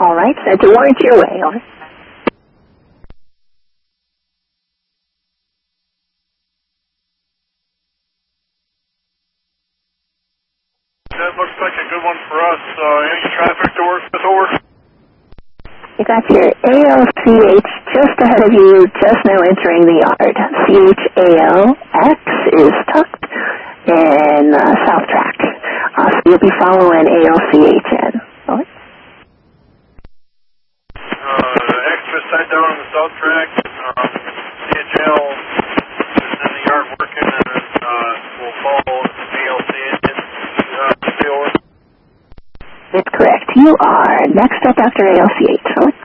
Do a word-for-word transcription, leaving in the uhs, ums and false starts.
All right, send to warrant your way. Over. That looks like a good one for us. Uh, any traffic to work with, over? You got your A L C H just ahead of you, just now entering the yard. C H A L X is tucked in uh, South Track. Uh, so you'll be following A L C H in. Over. Uh, X is side down on the South Track. Um, C H L is in the yard working, and then uh, we'll follow A L C H in. Uh, It's correct. You are next up after A L C H. Over.